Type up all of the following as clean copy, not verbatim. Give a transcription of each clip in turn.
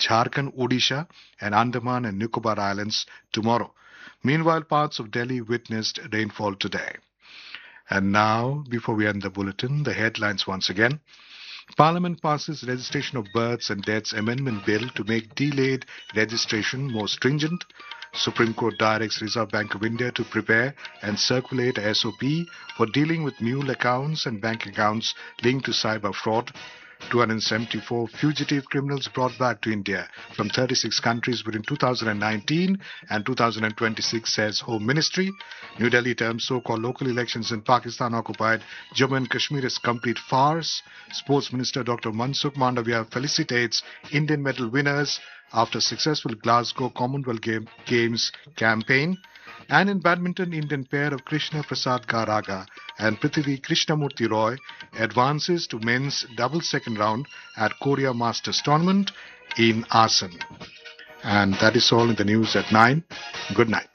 Jharkhand, Odisha, and Andaman and Nicobar Islands tomorrow. Meanwhile, parts of Delhi witnessed rainfall today. And now, before we end the bulletin, the headlines once again. Parliament passes Registration of Births and Deaths Amendment Bill to make delayed registration more stringent. Supreme Court directs Reserve Bank of India to prepare and circulate a SOP for dealing with mule accounts and bank accounts linked to cyber fraud. 274 fugitive criminals brought back to India from 36 countries between 2019 and 2026, says Home Ministry. New Delhi terms so-called local elections in Pakistan-occupied Jammu and Kashmir is complete farce. Sports Minister Dr. Mansukh Mandavia felicitates Indian medal winners after successful Glasgow Commonwealth Games campaign. And in badminton, Indian pair of Krishna Prasad Garaga and Prithvi Krishnamurti Roy advances to men's double second round at Korea Masters Tournament in Asan. And that is all in the news at 9. Good night.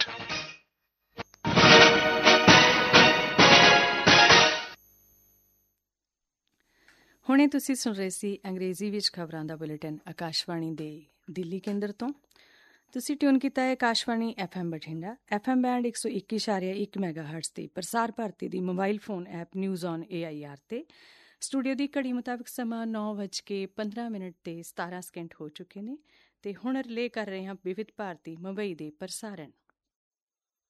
ਹੁਣੇ ਤੁਸੀਂ ਸੁਣ ਰਹੇ ਸੀ ਅੰਗਰੇਜ਼ੀ ਵਿੱਚ ਖਬਰਾਂ ਦਾ bulletin Akashvani ਦੇ ਦਿੱਲੀ ਕੇਂਦਰ ਤੋਂ। ਤੁਸੀਂ ਟਿਊਨ ਕੀਤਾ ਹੈ Akashvani FM Bathinda, FM band 121.1 ਮੈਗਾਹਰਟਜ਼ ਤੇ ਪ੍ਰਸਾਰ ਭਾਰਤੀ ਦੀ mobile phone app news on AIR ਤੇ। ਸਟੂਡੀਓ ਦੀ ਘੜੀ ਮੁਤਾਬਕ ਸਮਾਂ 9:15 ਤੇ 17 ਸਕਿੰਟ ਹੋ ਚੁੱਕੇ ਨੇ ਤੇ ਹੁਣ ਰਿਲੇ ਕਰ ਰਹੇ ਹਾਂ ਵਿਵਿਧ ਭਾਰਤੀ ਮੁੰਬਈ ਦੇ ਪ੍ਰਸਾਰਣ।